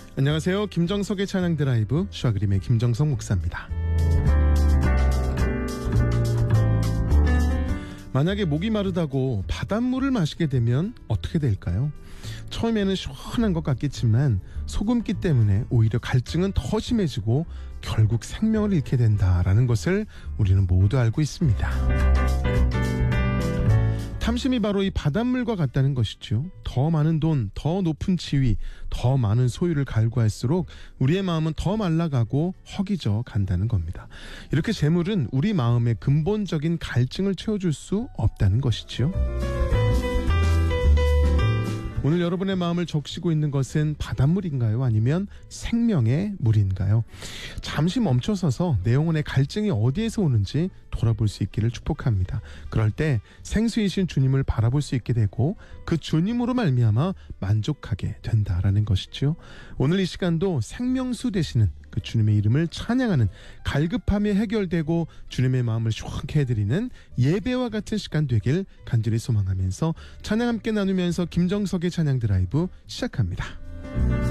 안녕하세요. 김정석의 찬양 드라이브 슈아그림의 김정석 목사입니다. 만약에 목이 마르다고 바닷물을 마시게 되면 어떻게 될까요? 처음에는 시원한 것 같겠지만 소금기 때문에 오히려 갈증은 더 심해지고 결국 생명을 잃게 된다라는 것을 우리는 모두 알고 있습니다. 탐심이 바로 이 바닷물과 같다는 것이죠. 더 많은 돈, 더 높은 지위, 더 많은 소유를 갈구할수록 우리의 마음은 더 말라가고 허기져 간다는 겁니다. 이렇게 재물은 우리 마음의 근본적인 갈증을 채워줄 수 없다는 것이지요. 오늘 여러분의 마음을 적시고 있는 것은 바닷물인가요? 아니면 생명의 물인가요? 잠시 멈춰서서 내 영혼의 갈증이 어디에서 오는지 돌아볼 수 있기를 축복합니다. 그럴 때 생수이신 주님을 바라볼 수 있게 되고 그 주님으로 말미암아 만족하게 된다라는 것이죠. 오늘 이 시간도 생명수 되시는 그 주님의 이름을 찬양하는 갈급함이 해결되고 주님의 마음을 시원케 해드리는 예배와 같은 시간 되길 간절히 소망하면서 찬양 함께 나누면서 김정석의 찬양 드라이브 시작합니다.